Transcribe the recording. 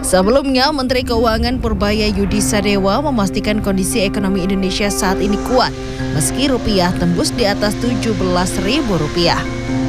Sebelumnya, Menteri Keuangan Purbaya Yudisadewa memastikan kondisi ekonomi Indonesia saat ini kuat, meski rupiah tembus di atas Rp17.000.